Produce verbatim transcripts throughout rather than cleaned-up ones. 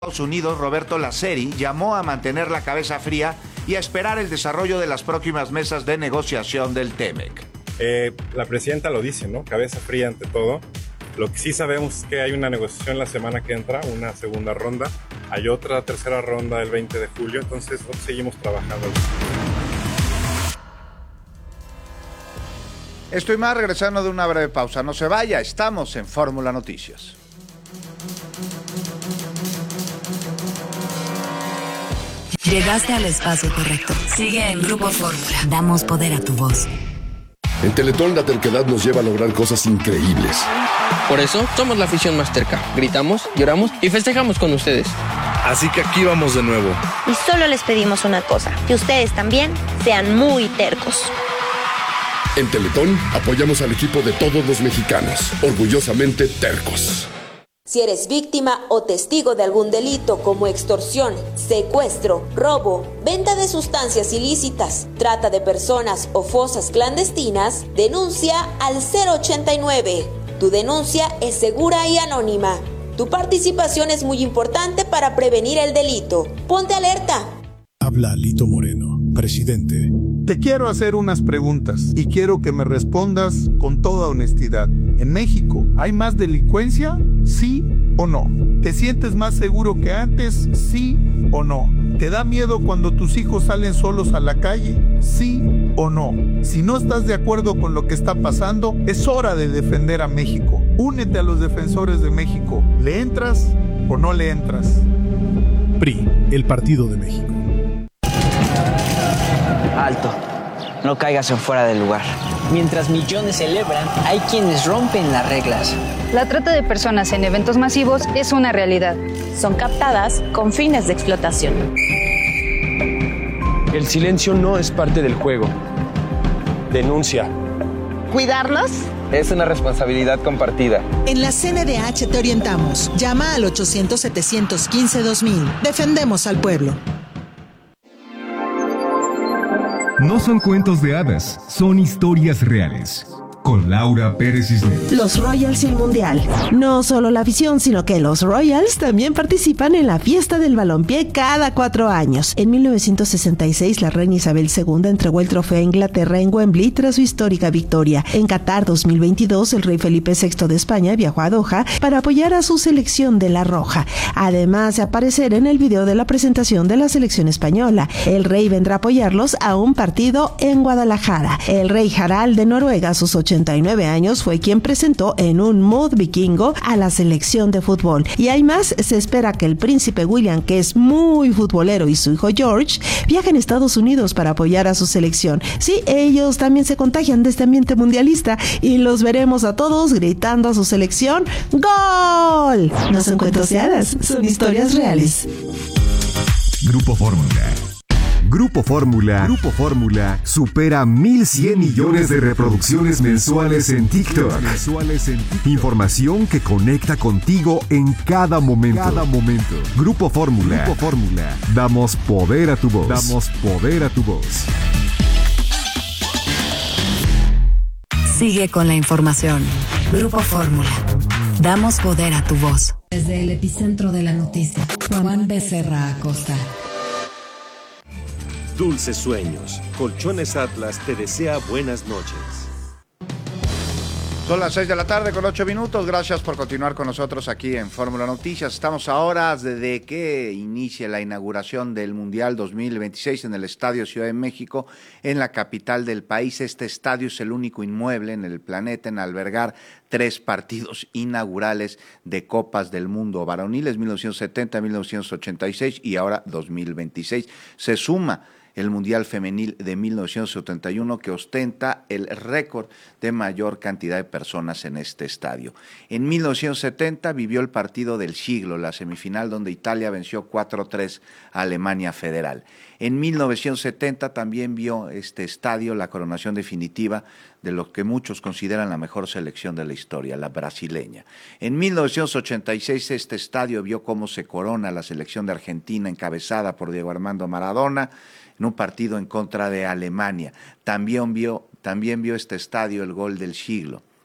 Estados Unidos, Roberto Lasseri, llamó a mantener la cabeza fría y a esperar el desarrollo de las próximas mesas de negociación del TEMEC. Eh, la presidenta lo dice, ¿no? Cabeza fría ante todo. Lo que sí sabemos es que hay una negociación la semana que entra, una segunda ronda. Hay otra tercera ronda el veinte de julio, entonces nosotros seguimos trabajando. Estoy más regresando de una breve pausa. No se vaya, estamos en Fórmula Noticias. Llegaste al espacio correcto. Sigue en Grupo Fórmula. Damos poder a tu voz. En Teletón la terquedad nos lleva a lograr cosas increíbles. Por eso somos la afición más terca. Gritamos, lloramos y festejamos con ustedes. Así que aquí vamos de nuevo. Y solo les pedimos una cosa, que ustedes también sean muy tercos. En Teletón apoyamos al equipo de todos los mexicanos, orgullosamente tercos. Si eres víctima o testigo de algún delito como extorsión, secuestro, robo, venta de sustancias ilícitas, trata de personas o fosas clandestinas, denuncia al cero ochenta y nueve. Tu denuncia es segura y anónima. Tu participación es muy importante para prevenir el delito. Ponte alerta. Habla Lito Moreno, presidente. Te quiero hacer unas preguntas y quiero que me respondas con toda honestidad. ¿En México hay más delincuencia? ¿Sí o no? ¿Te sientes más seguro que antes? ¿Sí o no? ¿Te da miedo cuando tus hijos salen solos a la calle? ¿Sí o no? Si no estás de acuerdo con lo que está pasando, es hora de defender a México. Únete a los defensores de México. ¿Le entras o no le entras? P R I, el Partido de México. Alto, no caigas en fuera del lugar. Mientras millones celebran, hay quienes rompen las reglas. La trata de personas en eventos masivos es una realidad. Son captadas con fines de explotación. El silencio no es parte del juego. Denuncia. ¿Cuidarlos? Es una responsabilidad compartida. En la C N D H te orientamos. Llama al ochocientos, setecientos quince, dos mil. Defendemos al pueblo. No son cuentos de hadas, son historias reales. Con Laura Pérez Cisneros. Los Royals y el Mundial. No solo la afición, sino que los Royals también participan en la fiesta del balompié cada cuatro años. En mil novecientos sesenta y seis, la reina Isabel segunda entregó el trofeo a Inglaterra en Wembley tras su histórica victoria. En Qatar dos mil veintidós, el rey Felipe sexto de España viajó a Doha para apoyar a su selección de la Roja. Además de aparecer en el video de la presentación de la selección española, el rey vendrá a apoyarlos a un partido en Guadalajara. El rey Harald de Noruega, a sus ochenta y nueve años, fue quien presentó en un mood vikingo a la selección de fútbol. Y hay más, se espera que el príncipe William, que es muy futbolero, y su hijo George viajen a Estados Unidos para apoyar a su selección. Sí, ellos también se contagian de este ambiente mundialista y los veremos a todos gritando a su selección ¡Gol! No son cuentos de hadas, son historias reales. Grupo Fórmula. Grupo Fórmula, Grupo Fórmula supera mil cien millones de reproducciones mensuales en TikTok. Mensuales en TikTok. Información que conecta contigo en cada momento. Cada momento. Grupo Fórmula. Grupo Fórmula. Damos poder a tu voz. Damos poder a tu voz. Sigue con la información. Grupo Fórmula. Damos poder a tu voz. Desde el epicentro de la noticia, Juan Becerra Acosta. Dulces sueños. Colchones Atlas te desea buenas noches. Son las seis de la tarde con ocho minutos. Gracias por continuar con nosotros aquí en Fórmula Noticias. Estamos a horas de que inicie la inauguración del Mundial dos mil veintiséis en el Estadio Ciudad de México, en la capital del país. Este estadio es el único inmueble en el planeta en albergar tres partidos inaugurales de Copas del Mundo varoniles, mil novecientos setenta, mil novecientos ochenta y seis y ahora dos mil veintiséis. Se suma el Mundial Femenil de mil novecientos setenta y uno, que ostenta el récord de mayor cantidad de personas en este estadio. En mil novecientos setenta vivió el partido del siglo, la semifinal donde Italia venció cuatro tres a Alemania Federal. En mil novecientos setenta también vio este estadio la coronación definitiva de lo que muchos consideran la mejor selección de la historia, la brasileña. En mil novecientos ochenta y seis este estadio vio cómo se corona la selección de Argentina encabezada por Diego Armando Maradona en un partido en contra de Alemania. También vio, también vio este estadio el gol del siglo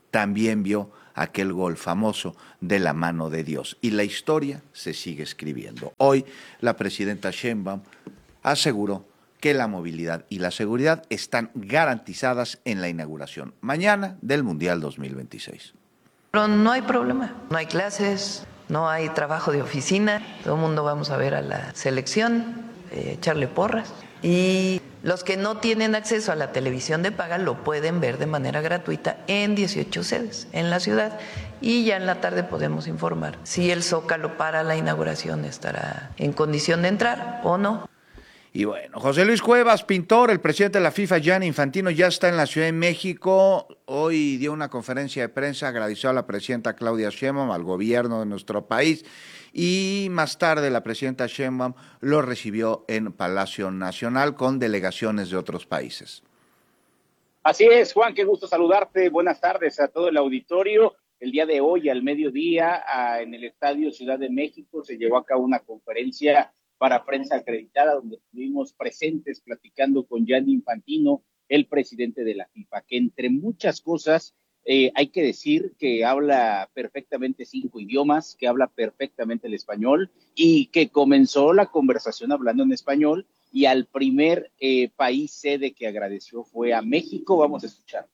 también vio aquel gol famoso de la mano de Dios. Y la historia se sigue escribiendo. Hoy la presidenta Sheinbaum aseguró que la movilidad y la seguridad están garantizadas en la inauguración mañana del Mundial dos mil veintiséis. Pero no hay problema, no hay clases, no hay trabajo de oficina, todo el mundo vamos a ver a la selección, eh, echarle porras. Y los que no tienen acceso a la televisión de paga lo pueden ver de manera gratuita en dieciocho sedes en la ciudad. Y ya en la tarde podemos informar si el Zócalo para la inauguración estará en condición de entrar o no. Y bueno, José Luis Cuevas, pintor, el presidente de la FIFA, Gianni Infantino, ya está en la Ciudad de México. Hoy dio una conferencia de prensa, agradeció a la presidenta Claudia Sheinbaum, al gobierno de nuestro país, y más tarde la presidenta Sheinbaum lo recibió en Palacio Nacional con delegaciones de otros países. Así es, Juan, qué gusto saludarte. Buenas tardes a todo el auditorio. El día de hoy, al mediodía, en el Estadio Ciudad de México, se llevó a cabo una conferencia para prensa acreditada, donde estuvimos presentes platicando con Gianni Infantino, el presidente de la FIFA, que entre muchas cosas eh, hay que decir que habla perfectamente cinco idiomas, que habla perfectamente el español y que comenzó la conversación hablando en español, y al primer eh, país sede que agradeció fue a México. Vamos a escuchar.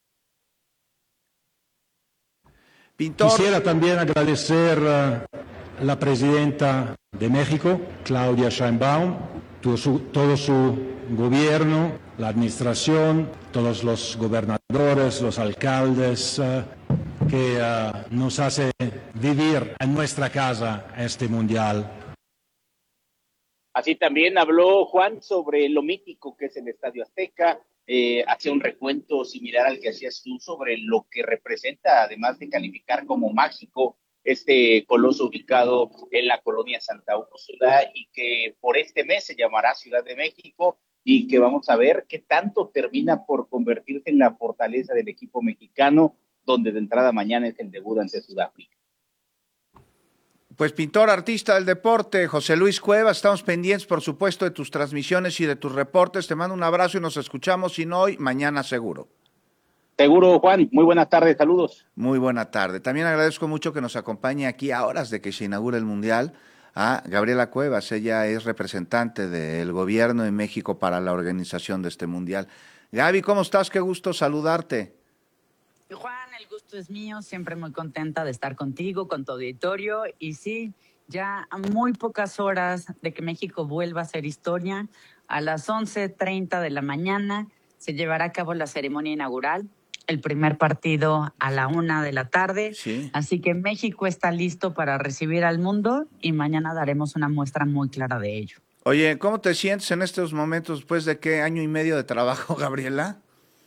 Pintor. Quisiera también agradecer a la presidenta de México, Claudia Sheinbaum, todo su, todo su gobierno, la administración, todos los gobernadores, los alcaldes, uh, que uh, nos hace vivir en nuestra casa este mundial. Así también habló Juan sobre lo mítico que es el Estadio Azteca, eh, hacía un recuento similar al que hacías tú sobre lo que representa, además de calificar como mágico, este coloso ubicado en la colonia Santa Úrsula, y que por este mes se llamará Ciudad de México, y que vamos a ver qué tanto termina por convertirse en la fortaleza del equipo mexicano, donde de entrada mañana es el debut ante Sudáfrica. Pues pintor, artista del deporte, José Luis Cuevas, estamos pendientes por supuesto de tus transmisiones y de tus reportes. Te mando un abrazo y nos escuchamos, si no hoy, mañana seguro. Seguro, Juan. Muy buenas tardes, saludos. Muy buena tarde. También agradezco mucho que nos acompañe aquí a horas de que se inaugure el Mundial a Gabriela Cuevas. Ella es representante del gobierno de México para la organización de este Mundial. Gaby, ¿cómo estás? Qué gusto saludarte. Juan, el gusto es mío. Siempre muy contenta de estar contigo, con tu auditorio. Y sí, ya a muy pocas horas de que México vuelva a hacer historia, a las once treinta de la mañana se llevará a cabo la ceremonia inaugural. El primer partido a la una de la tarde. Sí. Así que México está listo para recibir al mundo y mañana daremos una muestra muy clara de ello. Oye, ¿cómo te sientes en estos momentos después de qué año y medio de trabajo, Gabriela?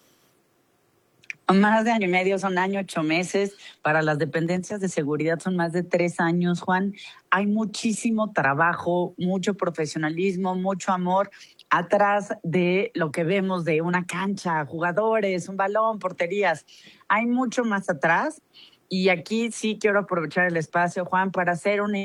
Más de año y medio, son año, ocho meses. Para las dependencias de seguridad son más de tres años, Juan. Hay muchísimo trabajo, mucho profesionalismo, mucho amor atrás de lo que vemos de una cancha, jugadores, un balón, porterías. Hay mucho más atrás, y aquí sí quiero aprovechar el espacio, Juan, para hacer un...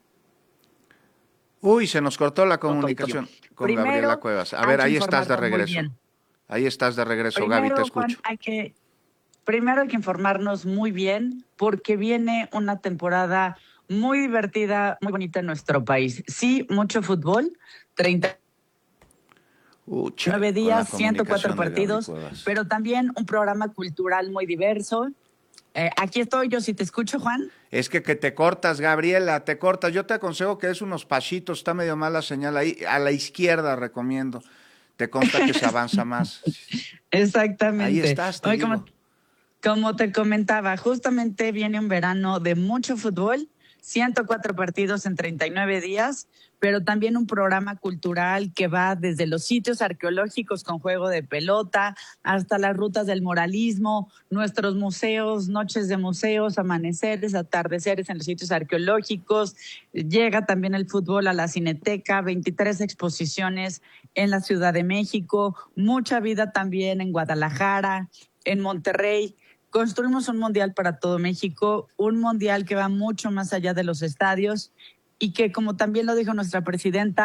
Uy, se nos cortó la comunicación con Primero, Gabriela Cuevas. A ver, ahí estás de regreso. Ahí estás de regreso, Primero, Gaby, te escucho. Juan, hay que, primero hay que informarnos muy bien, porque viene una temporada muy divertida, muy bonita en nuestro país. Sí, mucho fútbol, treinta Ucha, nueve días, ciento cuatro partidos, pero también un programa cultural muy diverso. Eh, aquí estoy yo, si te escucho, Juan. Es que, que te cortas, Gabriela, te cortas. Yo te aconsejo que des unos pasitos, está medio mal la señal ahí. A la izquierda recomiendo. Te consta que se avanza más. Exactamente. Ahí estás, te Hoy, digo. como, como te comentaba, justamente viene un verano de mucho fútbol, ciento cuatro partidos en treinta y nueve días, pero también un programa cultural que va desde los sitios arqueológicos con juego de pelota hasta las rutas del muralismo, nuestros museos, noches de museos, amaneceres, atardeceres en los sitios arqueológicos. Llega también el fútbol a la Cineteca, veintitrés exposiciones en la Ciudad de México, mucha vida también en Guadalajara, en Monterrey. Construimos un mundial para todo México, un mundial que va mucho más allá de los estadios y que, como también lo dijo nuestra presidenta,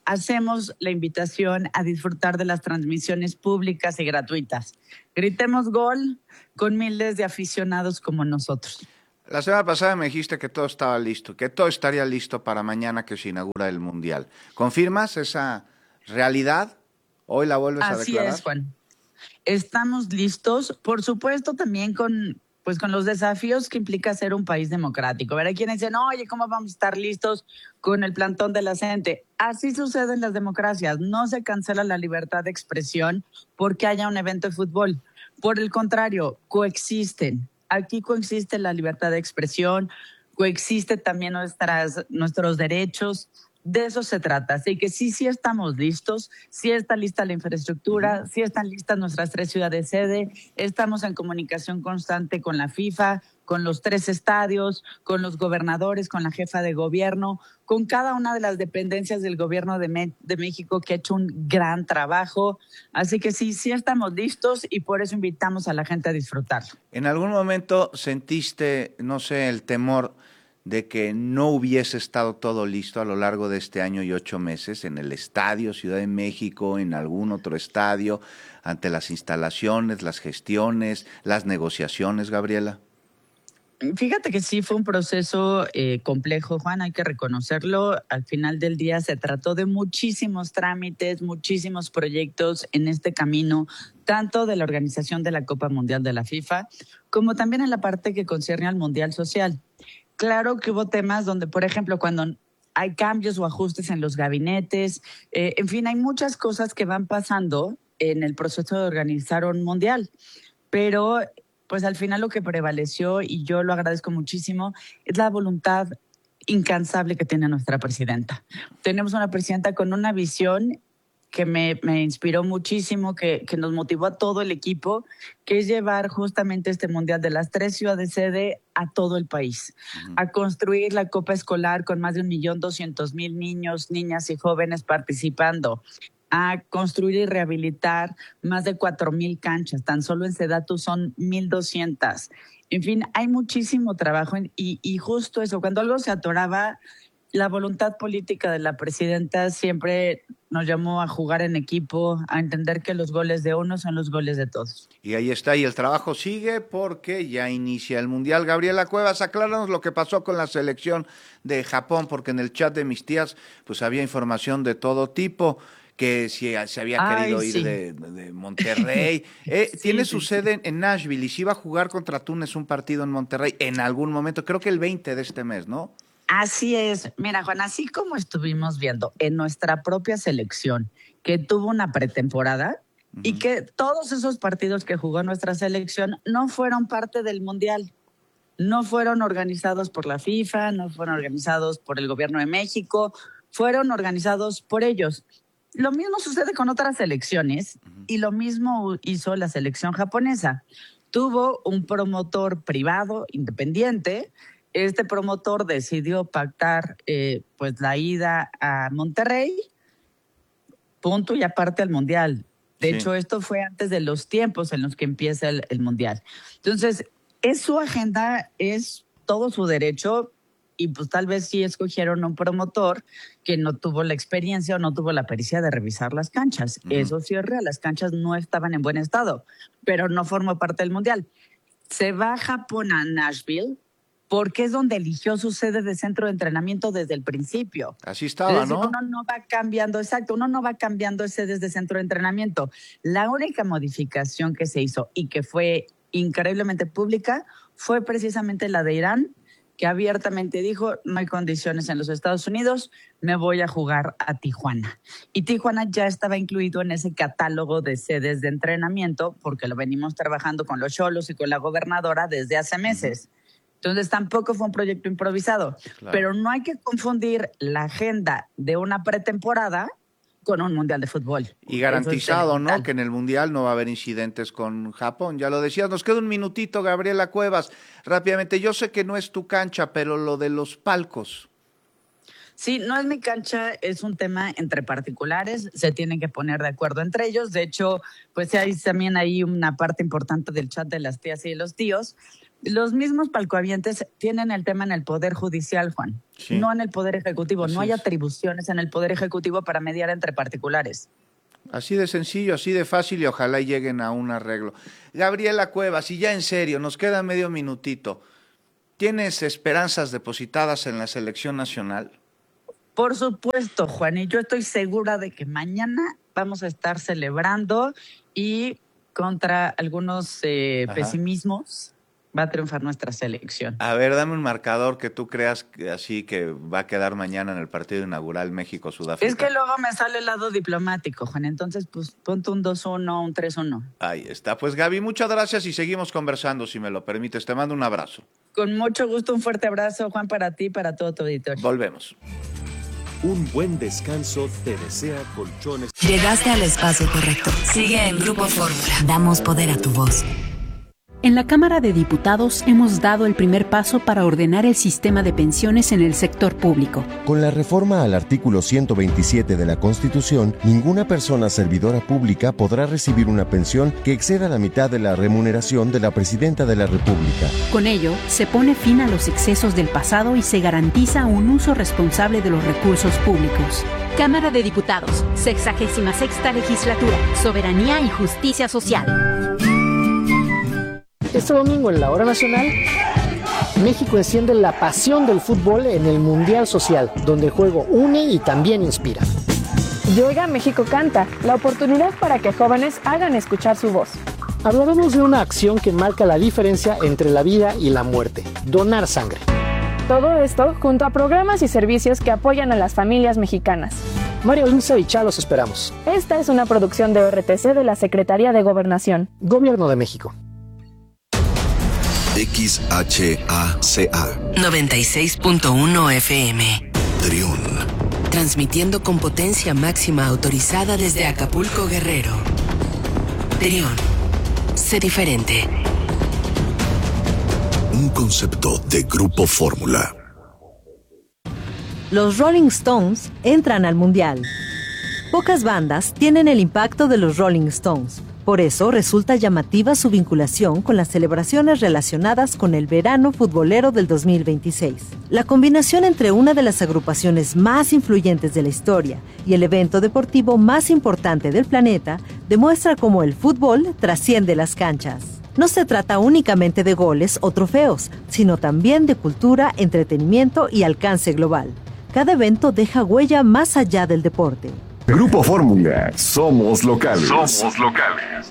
hacemos la invitación a disfrutar de las transmisiones públicas y gratuitas. Gritemos gol con miles de aficionados como nosotros. La semana pasada me dijiste que todo estaba listo, que todo estaría listo para mañana que se inaugura el Mundial. ¿Confirmas esa realidad? ¿Hoy la vuelves a declarar? Así es, Juan. Estamos listos, por supuesto, también con, pues, con los desafíos que implica ser un país democrático. Ver, hay quienes dicen, oye, ¿cómo vamos a estar listos con el plantón de la gente? Así sucede en las democracias. No se cancela la libertad de expresión porque haya un evento de fútbol. Por el contrario, coexisten. Aquí coexiste la libertad de expresión, coexiste también nuestras, nuestros derechos. De eso se trata. Así que sí, sí estamos listos, sí está lista la infraestructura, uh-huh. sí están listas nuestras tres ciudades sede, estamos en comunicación constante con la FIFA, con los tres estadios, con los gobernadores, con la jefa de gobierno, con cada una de las dependencias del gobierno de, Me- de México que ha hecho un gran trabajo. Así que sí, sí estamos listos y por eso invitamos a la gente a disfrutarlo. ¿En algún momento sentiste, no sé, el temor de que no hubiese estado todo listo a lo largo de este año y ocho meses en el estadio Ciudad de México, en algún otro estadio, ante las instalaciones, las gestiones, las negociaciones, Gabriela? Fíjate que sí fue un proceso eh, complejo, Juan, hay que reconocerlo. Al final del día se trató de muchísimos trámites, muchísimos proyectos en este camino, tanto de la organización de la Copa Mundial de la FIFA, como también en la parte que concierne al Mundial Social. Claro que hubo temas donde, por ejemplo, cuando hay cambios o ajustes en los gabinetes, eh, en fin, hay muchas cosas que van pasando en el proceso de organizar un mundial, pero pues al final lo que prevaleció, y yo lo agradezco muchísimo, es la voluntad incansable que tiene nuestra presidenta. Tenemos una presidenta con una visión que me, me inspiró muchísimo, que, que nos motivó a todo el equipo, que es llevar justamente este mundial de las tres ciudades sede a todo el país, uh-huh. a construir la Copa Escolar con más de un millón doscientos mil niños, niñas y jóvenes participando, a construir y rehabilitar más de cuatro mil canchas, tan solo en Sedatu son mil doscientas. En fin, hay muchísimo trabajo y, y justo eso, cuando algo se atoraba, la voluntad política de la presidenta siempre nos llamó a jugar en equipo, a entender que los goles de uno son los goles de todos. Y ahí está, y el trabajo sigue porque ya inicia el Mundial. Gabriela Cuevas, acláranos lo que pasó con la selección de Japón, porque en el chat de mis tías pues había información de todo tipo, que si se había Ay, querido ir sí. de, de Monterrey. Eh, sí, tiene sí, su sí. sede en Nashville y si iba a jugar contra Túnez un partido en Monterrey en algún momento, creo que el veinte de este mes, ¿no? Así es. Mira, Juan, así como estuvimos viendo en nuestra propia selección que tuvo una pretemporada uh-huh. y que todos esos partidos que jugó nuestra selección no fueron parte del Mundial, no fueron organizados por la FIFA, no fueron organizados por el gobierno de México, fueron organizados por ellos. Lo mismo sucede con otras selecciones uh-huh. y lo mismo hizo la selección japonesa. Tuvo un promotor privado, independiente. Este promotor decidió pactar eh, pues la ida a Monterrey, punto y aparte al Mundial. De sí. hecho, esto fue antes de los tiempos en los que empieza el, el Mundial. Entonces, es su agenda, es todo su derecho y pues tal vez sí escogieron un promotor que no tuvo la experiencia o no tuvo la pericia de revisar las canchas. Uh-huh. Eso sí es real, las canchas no estaban en buen estado, pero no formó parte del Mundial. Se va a Japón a Nashville, porque es donde eligió su sede de centro de entrenamiento desde el principio. Así estaba, es decir, ¿no? Uno no va cambiando, exacto, uno no va cambiando sedes de centro de entrenamiento. La única modificación que se hizo y que fue increíblemente pública fue precisamente la de Irán, que abiertamente dijo, no hay condiciones en los Estados Unidos, me voy a jugar a Tijuana. Y Tijuana ya estaba incluido en ese catálogo de sedes de entrenamiento, porque lo venimos trabajando con los Xolos y con la gobernadora desde hace meses. Uh-huh. Entonces tampoco fue un proyecto improvisado, claro. Pero no hay que confundir la agenda de una pretemporada con un mundial de fútbol. Y garantizado, ¿no? Que en el mundial no va a haber incidentes con Japón. Ya lo decías, nos queda un minutito, Gabriela Cuevas. Rápidamente, yo sé que no es tu cancha, pero lo de los palcos. Sí, no es mi cancha, es un tema entre particulares, se tienen que poner de acuerdo entre ellos. De hecho, pues hay también ahí una parte importante del chat de las tías y de los tíos. Los mismos palcohabientes tienen el tema en el Poder Judicial, Juan, sí. no en el Poder Ejecutivo. Así no hay es. atribuciones en el Poder Ejecutivo para mediar entre particulares. Así de sencillo, así de fácil y ojalá lleguen a un arreglo. Gabriela Cuevas, y ya en serio, nos queda medio minutito. ¿Tienes esperanzas depositadas en la selección nacional? Por supuesto, Juan, y yo estoy segura de que mañana vamos a estar celebrando y contra algunos eh, pesimismos va a triunfar nuestra selección. A ver, dame un marcador que tú creas que así que va a quedar mañana en el partido inaugural México-Sudáfrica. Es que luego me sale el lado diplomático, Juan, entonces pues ponte un dos uno, un tres uno. Ahí está. Pues Gaby, muchas gracias y seguimos conversando, si me lo permites. Te mando un abrazo. Con mucho gusto, un fuerte abrazo, Juan, para ti y para todo tu auditorio. Volvemos. Un buen descanso te desea Colchones. Llegaste al espacio correcto. Sigue en Grupo Fórmula. Damos poder a tu voz. En la Cámara de Diputados hemos dado el primer paso para ordenar el sistema de pensiones en el sector público. Con la reforma al artículo ciento veintisiete de la Constitución, ninguna persona servidora pública podrá recibir una pensión que exceda la mitad de la remuneración de la Presidenta de la República. Con ello, se pone fin a los excesos del pasado y se garantiza un uso responsable de los recursos públicos. Cámara de Diputados, sexagésima sexta legislatura, Soberanía y Justicia Social. Este domingo en la Hora Nacional, México enciende la pasión del fútbol en el Mundial Social, donde el juego une y también inspira. Yoiga México Canta, la oportunidad para que jóvenes hagan escuchar su voz. Hablaremos de una acción que marca la diferencia entre la vida y la muerte, donar sangre. Todo esto junto a programas y servicios que apoyan a las familias mexicanas. Mario Linza y Chá los esperamos. Esta es una producción de O R T C de la Secretaría de Gobernación. Gobierno de México. X H A C A noventa y seis punto uno F M. Triun. Transmitiendo con potencia máxima autorizada desde Acapulco, Guerrero. Triun. Sé diferente. Un concepto de Grupo Fórmula. Los Rolling Stones entran al Mundial. Pocas bandas tienen el impacto de los Rolling Stones. Por eso resulta llamativa su vinculación con las celebraciones relacionadas con el verano futbolero del dos mil veintiséis. La combinación entre una de las agrupaciones más influyentes de la historia y el evento deportivo más importante del planeta demuestra cómo el fútbol trasciende las canchas. No se trata únicamente de goles o trofeos, sino también de cultura, entretenimiento y alcance global. Cada evento deja huella más allá del deporte. Grupo Fórmula, somos locales. Somos locales.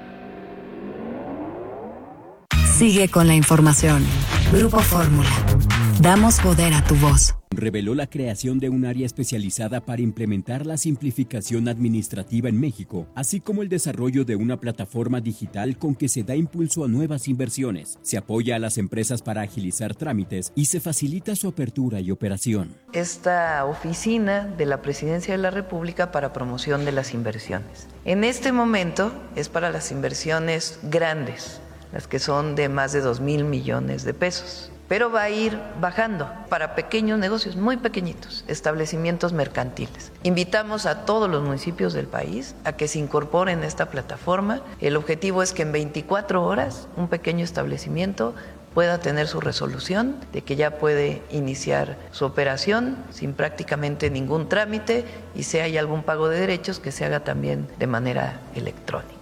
Sigue con la información. Grupo Fórmula. Damos poder a tu voz. Reveló la creación de un área especializada para implementar la simplificación administrativa en México, así como el desarrollo de una plataforma digital con que se da impulso a nuevas inversiones, se apoya a las empresas para agilizar trámites y se facilita su apertura y operación. Esta oficina de la Presidencia de la República para promoción de las inversiones. En este momento es para las inversiones grandes, las que son de más de dos mil millones de pesos. Pero va a ir bajando para pequeños negocios, muy pequeñitos, establecimientos mercantiles. Invitamos a todos los municipios del país a que se incorporen a esta plataforma. El objetivo es que en veinticuatro horas un pequeño establecimiento pueda tener su resolución de que ya puede iniciar su operación sin prácticamente ningún trámite y si hay algún pago de derechos que se haga también de manera electrónica.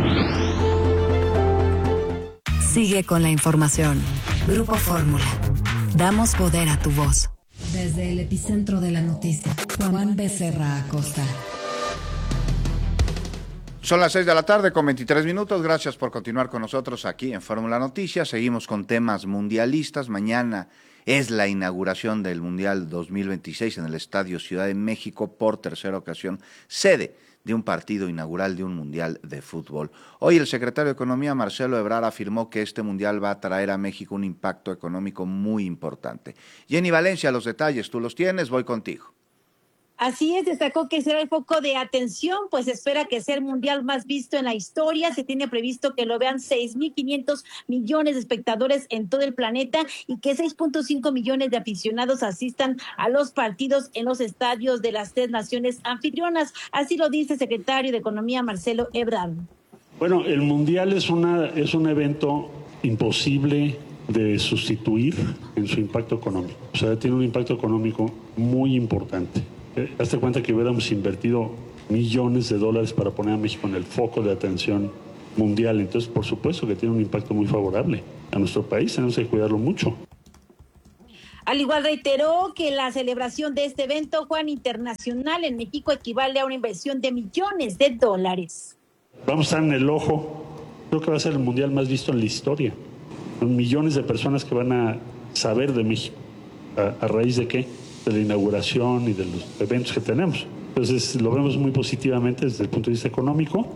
Sigue con la información. Grupo Fórmula. Damos poder a tu voz. Desde el epicentro de la noticia, Juan Becerra Acosta. Son las seis de la tarde con veintitrés minutos. Gracias por continuar con nosotros aquí en Fórmula Noticias. Seguimos con temas mundialistas. Mañana es la inauguración del Mundial dos mil veintiséis en el Estadio Ciudad de México por tercera ocasión, sede de un partido inaugural de un Mundial de fútbol. Hoy el secretario de Economía, Marcelo Ebrard, afirmó que este Mundial va a traer a México un impacto económico muy importante. Jenny Valencia, los detalles, tú los tienes, voy contigo. Así es, destacó que será el foco de atención, pues espera que sea el mundial más visto en la historia. Se tiene previsto que lo vean seis mil quinientos millones de espectadores en todo el planeta y que seis punto cinco millones de aficionados asistan a los partidos en los estadios de las tres naciones anfitrionas. Así lo dice el secretario de Economía, Marcelo Ebrard. Bueno, el mundial es, una, es un evento imposible de sustituir en su impacto económico. O sea, tiene un impacto económico muy importante. Eh, hazte cuenta que hubiéramos invertido millones de dólares para poner a México en el foco de atención mundial. Entonces, por supuesto que tiene un impacto muy favorable a nuestro país. Tenemos que cuidarlo mucho. Al igual reiteró que la celebración de este evento, Juan, internacional en México equivale a una inversión de millones de dólares. Vamos a estar en el ojo. Creo que va a ser el mundial más visto en la historia. Son millones de personas que van a saber de México. ¿A, a raíz de qué? De la inauguración y de los eventos que tenemos. Entonces lo vemos muy positivamente desde el punto de vista económico.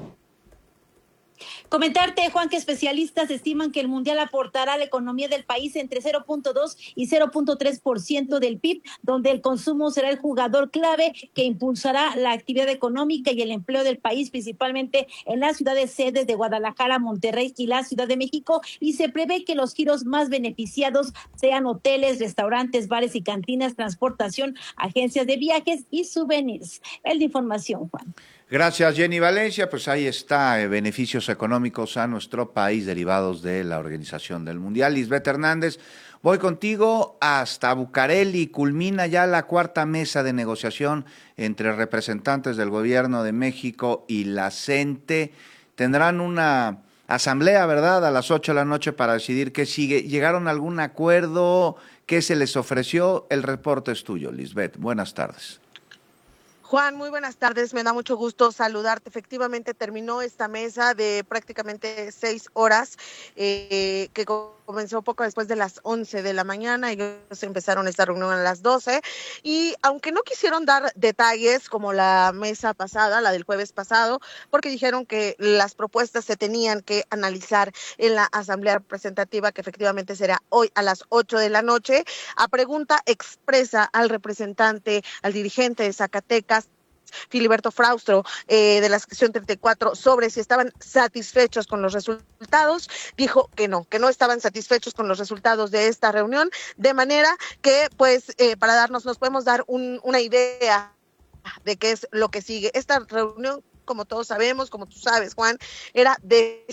Comentarte, Juan, que especialistas estiman que el mundial aportará a la economía del país entre cero punto dos y cero punto tres por ciento del P I B, donde el consumo será el jugador clave que impulsará la actividad económica y el empleo del país, principalmente en las ciudades sedes de Guadalajara, Monterrey y la Ciudad de México, y se prevé que los giros más beneficiados sean hoteles, restaurantes, bares y cantinas, transportación, agencias de viajes y souvenirs. El de información, Juan. Gracias, Jenny Valencia. Pues ahí está, eh, beneficios económicos a nuestro país derivados de la organización del Mundial. Lisbeth Hernández, voy contigo hasta Bucareli. Culmina ya la cuarta mesa de negociación entre representantes del Gobierno de México y la CENTE. Tendrán una asamblea, ¿verdad?, a las ocho de la noche para decidir qué sigue. ¿Llegaron a algún acuerdo? ¿Qué se les ofreció? El reporte es tuyo, Lisbeth. Buenas tardes. Juan, muy buenas tardes, me da mucho gusto saludarte. Efectivamente terminó esta mesa de prácticamente seis horas, eh, que comenzó poco después de las once de la mañana. Ellos empezaron esta reunión a las doce y aunque no quisieron dar detalles como la mesa pasada, la del jueves pasado, porque dijeron que las propuestas se tenían que analizar en la asamblea representativa, que efectivamente será hoy a las ocho de la noche, a pregunta expresa al representante, al dirigente de Zacatecas, Filiberto Fraustro, eh, de la sección treinta y cuatro, sobre si estaban satisfechos con los resultados, dijo que no, que no estaban satisfechos con los resultados de esta reunión, de manera que, pues, eh, para darnos, nos podemos dar un, una idea de qué es lo que sigue. Esta reunión, como todos sabemos, como tú sabes, Juan, era de...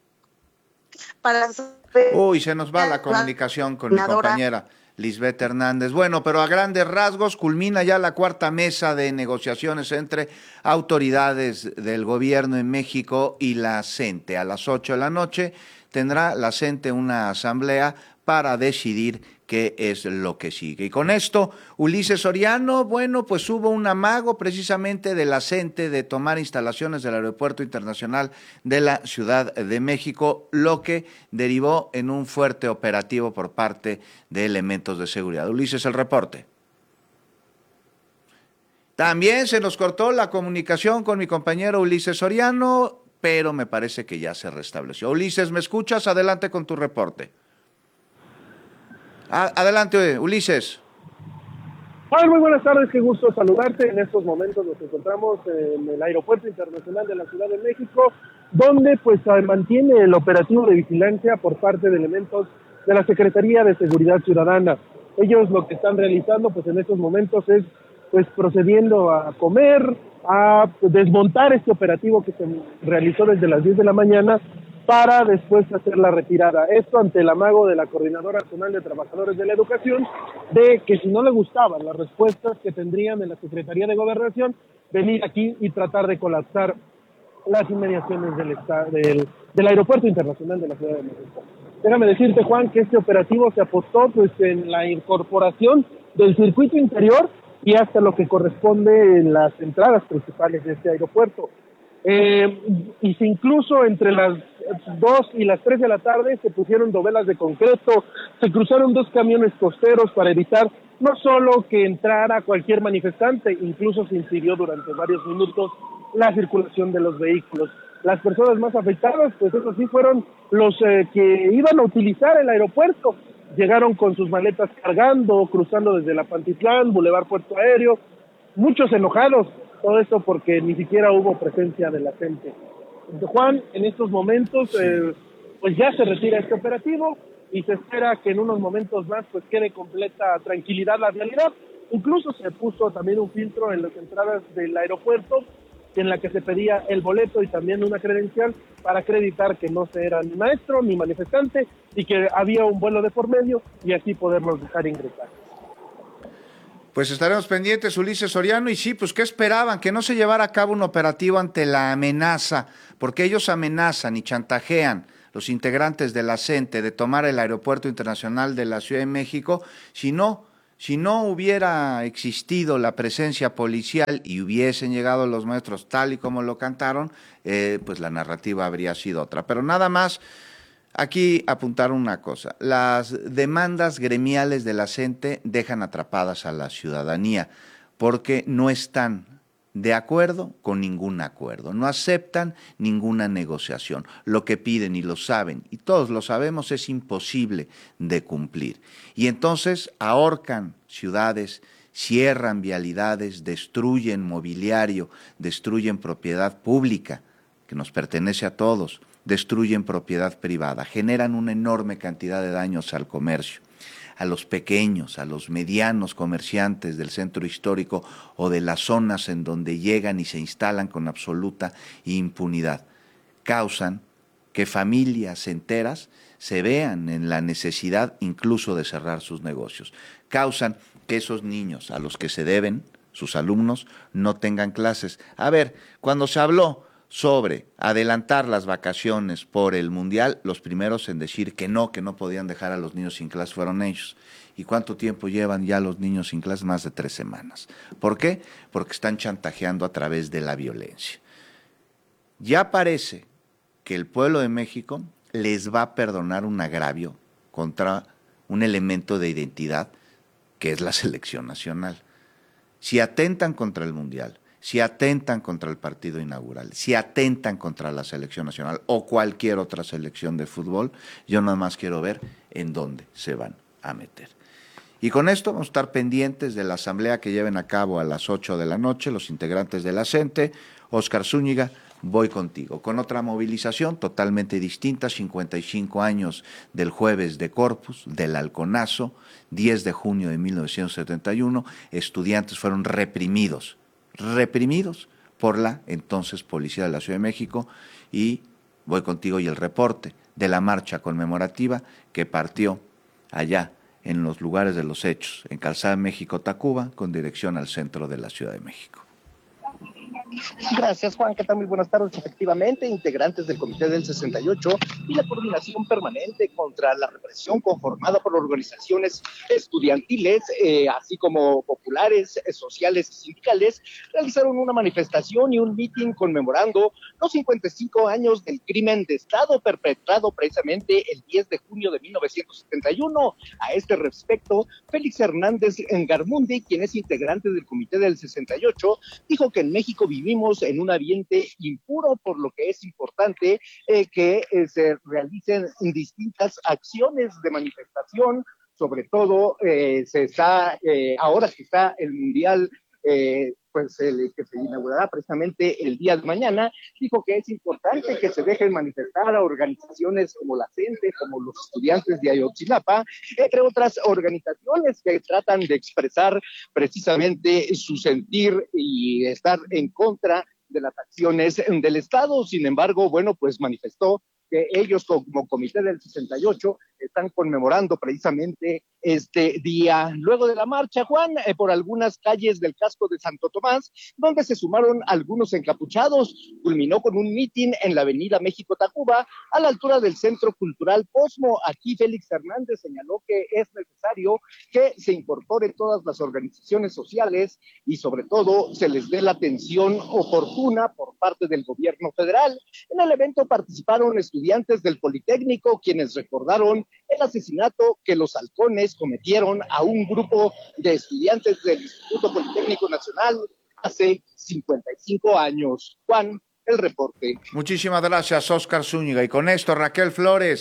para... Uy, se nos va la comunicación con mi compañera Lisbeth Hernández. Bueno, pero a grandes rasgos culmina ya la cuarta mesa de negociaciones entre autoridades del gobierno en México y la CENTE. A las ocho de la noche tendrá la CENTE una asamblea para decidir qué es lo que sigue. Y con esto, Ulises Soriano, bueno, pues hubo un amago precisamente de la CENTE de tomar instalaciones del Aeropuerto Internacional de la Ciudad de México, lo que derivó en un fuerte operativo por parte de elementos de seguridad. Ulises, el reporte. También se nos cortó la comunicación con mi compañero Ulises Soriano, pero me parece que ya se restableció. Ulises, ¿me escuchas? Adelante con tu reporte. Adelante, Ulises. Hola, muy buenas tardes, qué gusto saludarte. En estos momentos nos encontramos en el Aeropuerto Internacional de la Ciudad de México, donde pues mantiene el operativo de vigilancia por parte de elementos de la Secretaría de Seguridad Ciudadana. Ellos lo que están realizando pues en estos momentos es pues procediendo a comer, a desmontar este operativo que se realizó desde las diez de la mañana para después hacer la retirada. Esto ante el amago de la Coordinadora Nacional de Trabajadores de la Educación, de que si no le gustaban las respuestas que tendrían en la Secretaría de Gobernación, venir aquí y tratar de colapsar las inmediaciones del, del, del Aeropuerto Internacional de la Ciudad de México. Déjame decirte, Juan, que este operativo se apostó pues en la incorporación del circuito interior y hasta lo que corresponde en las entradas principales de este aeropuerto. Eh, y si incluso entre las dos y las tres de la tarde se pusieron dovelas de concreto, se cruzaron dos camiones costeros para evitar no solo que entrara cualquier manifestante, incluso se impidió durante varios minutos la circulación de los vehículos. Las personas más afectadas, pues eso sí, fueron los eh, que iban a utilizar el aeropuerto. Llegaron con sus maletas cargando, cruzando desde la Pantitlán, Boulevard Puerto Aéreo, muchos enojados, todo esto porque ni siquiera hubo presencia de la gente. Entonces, Juan, en estos momentos, eh, pues ya se retira este operativo y se espera que en unos momentos más pues quede completa tranquilidad la realidad. Incluso se puso también un filtro en las entradas del aeropuerto en la que se pedía el boleto y también una credencial para acreditar que no se era ni maestro ni manifestante y que había un vuelo de por medio y así poderlos dejar ingresar. Pues estaremos pendientes, Ulises Soriano, y sí, pues ¿qué esperaban? Que no se llevara a cabo un operativo ante la amenaza, porque ellos amenazan y chantajean los integrantes de la CENTE de tomar el Aeropuerto Internacional de la Ciudad de México, si no, si no hubiera existido la presencia policial y hubiesen llegado los maestros tal y como lo cantaron, eh, pues la narrativa habría sido otra. Pero nada más, aquí apuntar una cosa, las demandas gremiales de la CENTE dejan atrapadas a la ciudadanía porque no están de acuerdo con ningún acuerdo, no aceptan ninguna negociación. Lo que piden, y lo saben, y todos lo sabemos, es imposible de cumplir. Y entonces ahorcan ciudades, cierran vialidades, destruyen mobiliario, destruyen propiedad pública que nos pertenece a todos, destruyen propiedad privada, generan una enorme cantidad de daños al comercio, a los pequeños, a los medianos comerciantes del centro histórico o de las zonas en donde llegan y se instalan con absoluta impunidad. Causan que familias enteras se vean en la necesidad incluso de cerrar sus negocios. Causan que esos niños a los que se deben, sus alumnos, no tengan clases. A ver, cuando se habló sobre adelantar las vacaciones por el Mundial, los primeros en decir que no, que no podían dejar a los niños sin clases fueron ellos. ¿Y cuánto tiempo llevan ya los niños sin clases? Más de tres semanas. ¿Por qué? Porque están chantajeando a través de la violencia. Ya parece que el pueblo de México les va a perdonar un agravio contra un elemento de identidad que es la selección nacional. Si atentan contra el Mundial, si atentan contra el partido inaugural, si atentan contra la selección nacional o cualquier otra selección de fútbol, yo nada más quiero ver en dónde se van a meter. Y con esto vamos a estar pendientes de la asamblea que lleven a cabo a las ocho de la noche los integrantes de la CENTE. Óscar Zúñiga, voy contigo. Con otra movilización totalmente distinta, cincuenta y cinco años del jueves de Corpus, del Halconazo, diez de junio de mil novecientos setenta y uno, estudiantes fueron reprimidos, reprimidos por la entonces Policía de la Ciudad de México, y voy contigo y el reporte de la marcha conmemorativa que partió allá en los lugares de los hechos, en Calzada México-Tacuba, con dirección al centro de la Ciudad de México. Gracias, Juan. ¿Qué tal? Muy buenas tardes. Efectivamente, integrantes del Comité del sesenta y ocho y la Coordinación Permanente contra la Represión, conformada por organizaciones estudiantiles, eh, así como populares, eh, sociales y sindicales, realizaron una manifestación y un mitin conmemorando los cincuenta y cinco años del crimen de Estado perpetrado precisamente el diez de junio de mil novecientos setenta y uno. A este respecto, Félix Hernández Garmundi, quien es integrante del Comité del sesenta y ocho, dijo que en México vivimos en un ambiente impuro, por lo que es importante eh, que eh, se realicen distintas acciones de manifestación. Sobre todo eh, se está, eh, ahora que está el Mundial, eh, pues el que se inaugurará precisamente el día de mañana, dijo que es importante que se dejen manifestar a organizaciones como la CENTE, como los estudiantes de Ayotzinapa, entre otras organizaciones que tratan de expresar precisamente su sentir y estar en contra de las acciones del Estado. Sin embargo, bueno, pues manifestó que ellos como Comité del sesenta y ocho están conmemorando precisamente este día. Luego de la marcha, Juan, eh, por algunas calles del casco de Santo Tomás, donde se sumaron algunos encapuchados, culminó con un mitin en la avenida México-Tacuba, a la altura del Centro Cultural Cosmo. Aquí Félix Hernández señaló que es necesario que se incorporen todas las organizaciones sociales y sobre todo se les dé la atención oportuna por parte del gobierno federal. En el evento participaron estudiantes del Politécnico, quienes recordaron el asesinato que los halcones cometieron a un grupo de estudiantes del Instituto Politécnico Nacional hace cincuenta y cinco años. Juan, el reporte. Muchísimas gracias, Óscar Zúñiga. Y con esto, Raquel Flores,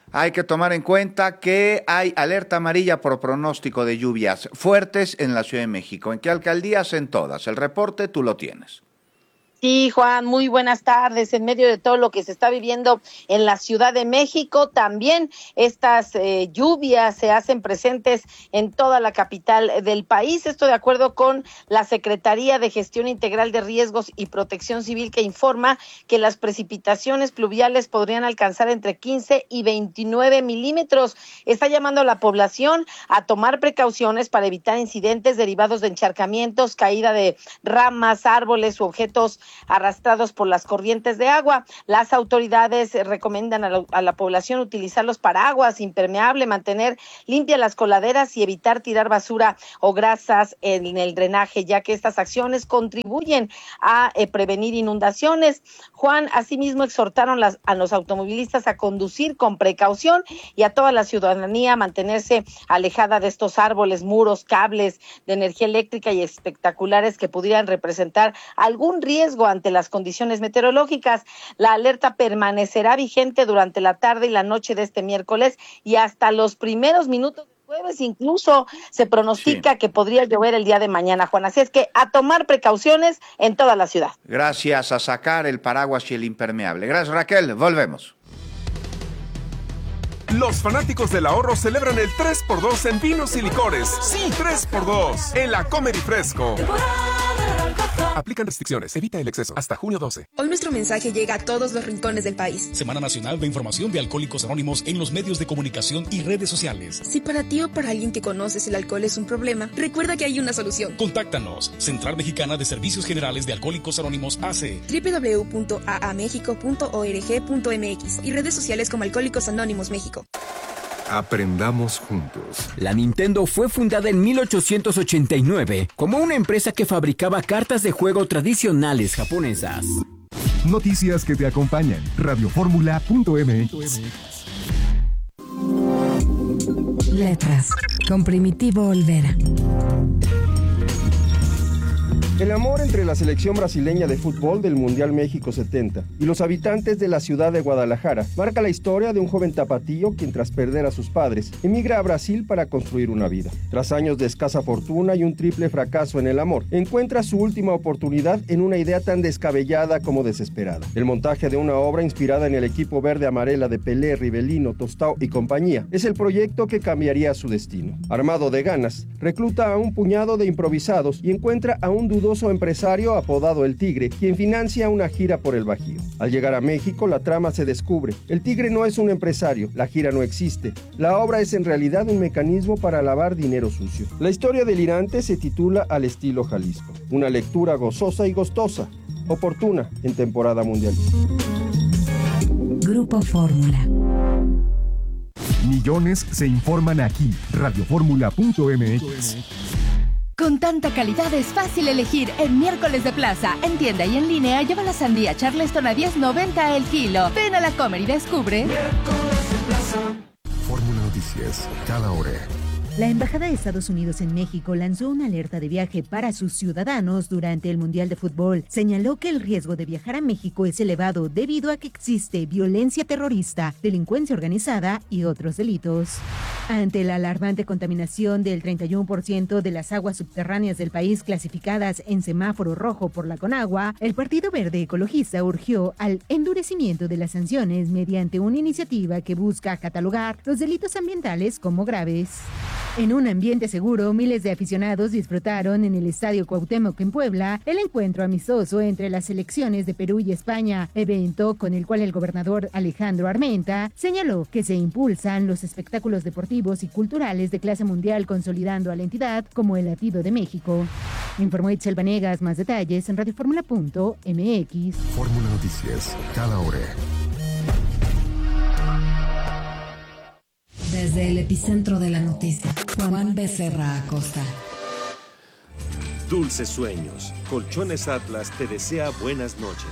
Hay que tomar en cuenta que hay alerta amarilla por pronóstico de lluvias fuertes en la Ciudad de México. ¿En qué alcaldías? En todas. El reporte tú lo tienes. Sí, Juan, muy buenas tardes. En medio de todo lo que se está viviendo en la Ciudad de México, también estas eh, lluvias se hacen presentes en toda la capital del país. Esto de acuerdo con la Secretaría de Gestión Integral de Riesgos y Protección Civil, que informa que las precipitaciones pluviales podrían alcanzar entre quince y veintinueve milímetros. Está llamando a la población a tomar precauciones para evitar incidentes derivados de encharcamientos, caída de ramas, árboles u objetos arrastrados por las corrientes de agua. Las autoridades recomiendan a la, a la población utilizar los paraguas impermeable, mantener limpias las coladeras y evitar tirar basura o grasas en el drenaje, ya que estas acciones contribuyen a eh, prevenir inundaciones. Juan, asimismo exhortaron las, a los automovilistas a conducir con precaución y a toda la ciudadanía a mantenerse alejada de estos árboles, muros, cables de energía eléctrica y espectaculares que pudieran representar algún riesgo ante las condiciones meteorológicas. La alerta permanecerá vigente durante la tarde y la noche de este miércoles y hasta los primeros minutos del jueves. Incluso se pronostica sí. que podría llover el día de mañana, Juan. Así es que a tomar precauciones en toda la ciudad. Gracias, a sacar el paraguas y el impermeable. Gracias, Raquel. Volvemos. Los fanáticos del ahorro celebran el tres por dos en vinos y licores. Sí, tres por dos en la Comer y Fresco. Aplican restricciones, evita el exceso. Hasta junio doce. Hoy nuestro mensaje llega a todos los rincones del país. Semana Nacional de Información de Alcohólicos Anónimos en los medios de comunicación y redes sociales. Si para ti o para alguien que conoces el alcohol es un problema, recuerda que hay una solución. Contáctanos. Central Mexicana de Servicios Generales de Alcohólicos Anónimos A C. doble u doble u doble u punto a a mexico punto org punto m x y redes sociales como Alcohólicos Anónimos México. Aprendamos juntos. La Nintendo fue fundada en mil ochocientos ochenta y nueve como una empresa que fabricaba cartas de juego tradicionales japonesas. Noticias que te acompañan. radio fórmula punto m x. Letras con Primitivo Olvera. El amor entre la selección brasileña de fútbol del Mundial México setenta y los habitantes de la ciudad de Guadalajara marca la historia de un joven tapatío quien, tras perder a sus padres, emigra a Brasil para construir una vida. Tras años de escasa fortuna y un triple fracaso en el amor, encuentra su última oportunidad en una idea tan descabellada como desesperada. El montaje de una obra inspirada en el equipo verde-amarela de Pelé, Rivelino, Tostao y compañía es el proyecto que cambiaría su destino. Armado de ganas, recluta a un puñado de improvisados y encuentra a un dudoso empresario apodado El Tigre, quien financia una gira por el Bajío. Al llegar a México, la trama se descubre. El Tigre no es un empresario, la gira no existe. La obra es en realidad un mecanismo para lavar dinero sucio. La historia delirante se titula Al estilo Jalisco. Una lectura gozosa y gustosa, oportuna en temporada mundialista. Grupo Fórmula. Millones se informan aquí. radio fórmula punto m x. Con tanta calidad es fácil elegir en Miércoles de Plaza. En tienda y en línea, lleva la sandía Charleston a diez noventa el kilo. Ven a la Comer y descubre. Miércoles de Plaza. Fórmula Noticias, cada hora. La Embajada de Estados Unidos en México lanzó una alerta de viaje para sus ciudadanos durante el Mundial de Fútbol. Señaló que el riesgo de viajar a México es elevado debido a que existe violencia terrorista, delincuencia organizada y otros delitos. Ante la alarmante contaminación del treinta y uno por ciento de las aguas subterráneas del país clasificadas en semáforo rojo por la Conagua, el Partido Verde Ecologista urgió al endurecimiento de las sanciones mediante una iniciativa que busca catalogar los delitos ambientales como graves. En un ambiente seguro, miles de aficionados disfrutaron en el Estadio Cuauhtémoc en Puebla el encuentro amistoso entre las selecciones de Perú y España, evento con el cual el gobernador Alejandro Armenta señaló que se impulsan los espectáculos deportivos y culturales de clase mundial, consolidando a la entidad como el latido de México. Informó Itzel Vanegas. Más detalles en radio fórmula punto m x. Fórmula Noticias, cada hora. Desde el epicentro de la noticia, Juan Becerra Acosta. Dulces sueños. Colchones Atlas te desea buenas noches.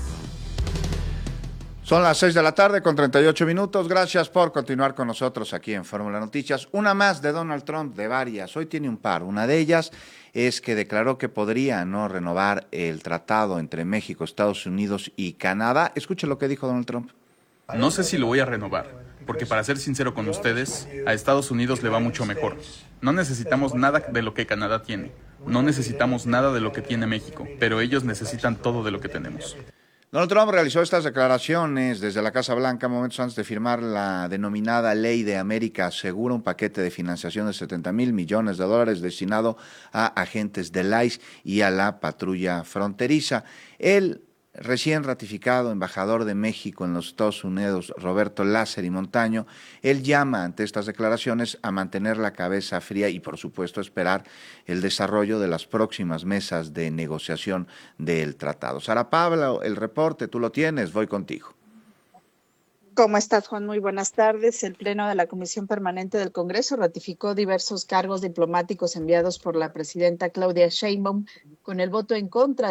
Son las seis de la tarde con treinta y ocho minutos. Gracias por continuar con nosotros aquí en Fórmula Noticias. Una más de Donald Trump, de varias. Hoy tiene un par. Una de ellas es que declaró que podría no renovar el tratado entre México, Estados Unidos y Canadá. Escuche lo que dijo Donald Trump. No sé si lo voy a renovar. porque para ser sincero con ustedes, a Estados Unidos le va mucho mejor. No necesitamos nada de lo que Canadá tiene, no necesitamos nada de lo que tiene México, pero ellos necesitan todo de lo que tenemos. Donald Trump realizó estas declaraciones desde la Casa Blanca momentos antes de firmar la denominada Ley de América Segura, un paquete de financiación de setenta mil millones de dólares destinado a agentes del I C E y a la patrulla fronteriza. El recién ratificado embajador de México en los Estados Unidos, Roberto Lázaro Montaño, él llama ante estas declaraciones a mantener la cabeza fría y, por supuesto, esperar el desarrollo de las próximas mesas de negociación del tratado. Sara Pablo, el reporte, tú lo tienes, voy contigo. ¿Cómo estás, Juan? Muy buenas tardes. El Pleno de la Comisión Permanente del Congreso ratificó diversos cargos diplomáticos enviados por la presidenta Claudia Sheinbaum con el voto en contra